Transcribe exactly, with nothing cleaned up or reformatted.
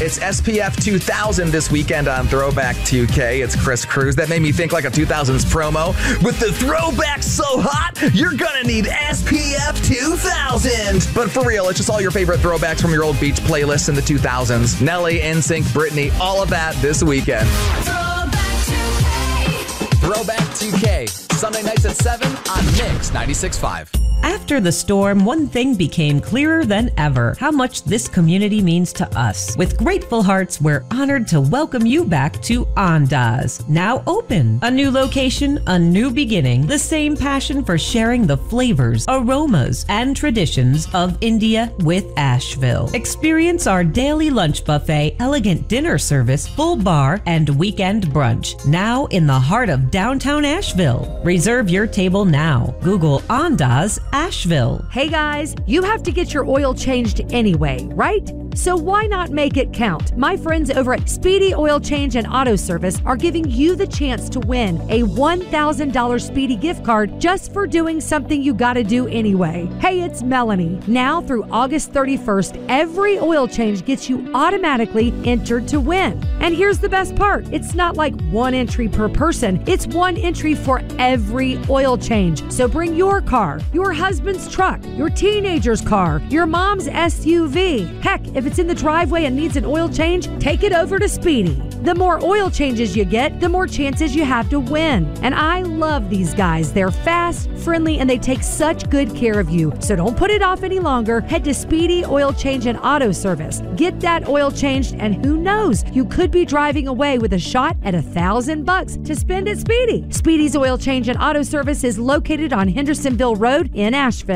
It's S P F two thousand this weekend on Throwback two K. It's Chris Cruz. That made me think like a two thousands promo. With the throwback so hot, you're gonna need S P F two thousand. But for real, it's just all your favorite throwbacks from your old beach playlists in the two thousands. Nelly, N Sync, Britney, all of that this weekend. Throwback two K, Sunday nights at seven on Mix ninety-six point five. After the storm, one thing became clearer than ever: how much this community means to us. With grateful hearts, we're honored to welcome you back to Andaz, now open. A new location, a new beginning, the same passion for sharing the flavors, aromas, and traditions of India with Asheville. Experience our daily lunch buffet, elegant dinner service, full bar, and weekend brunch, now in the heart of downtown Asheville. Reserve your table now. Google Andaz Asheville. Hey guys, you have to get your oil changed anyway, right? So why not make it count? My friends over at Speedy Oil Change and Auto Service are giving you the chance to win a one thousand dollars Speedy gift card just for doing something you gotta do anyway. Hey, it's Melanie. Now through August thirty-first, every oil change gets you automatically entered to win. And here's the best part. It's not like one entry per person. It's one entry for every oil change. So bring your car, your husband's truck, your teenager's car, your mom's S U V. Heck, if it's in the driveway and needs an oil change, take it over to Speedy. The more oil changes you get, the more chances you have to win. And I love these guys. They're fast, friendly, and they take such good care of you. So don't put it off any longer. Head to Speedy Oil Change and Auto Service. Get that oil changed, and who knows, you could be driving away with a shot at a thousand bucks to spend at Speedy. Speedy's Oil Change and Auto Service is located on Hendersonville Road in Asheville.